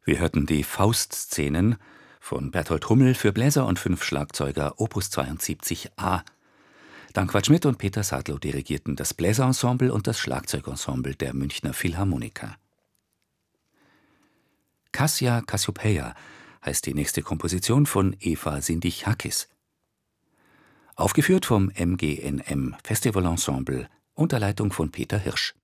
Wir hörten die Faust-Szenen von Bertold Hummel für Bläser und 5 Schlagzeuger Opus 72a. Dankwart Schmidt und Peter Sadlow dirigierten das Bläserensemble und das Schlagzeugensemble der Münchner Philharmoniker. Kassia Cassiopeia heißt die nächste Komposition von Eva Sindig-Hackis. Aufgeführt vom MGNM Festivalensemble unter Leitung von Peter Hirsch.